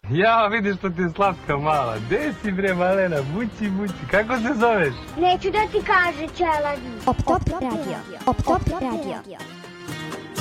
Ja, vidiš što ti je slatka mala. Gde si bre, malena? Bući, kako se zoveš? Neću da ti kaže, Čeladi. Op Top Radio.